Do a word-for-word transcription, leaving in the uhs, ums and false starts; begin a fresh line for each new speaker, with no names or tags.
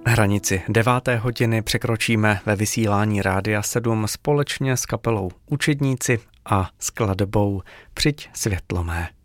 Hranici deváté hodiny překročíme ve vysílání Rádia sedm společně s kapelou Učedníci a skladbou Přijď světlo mé.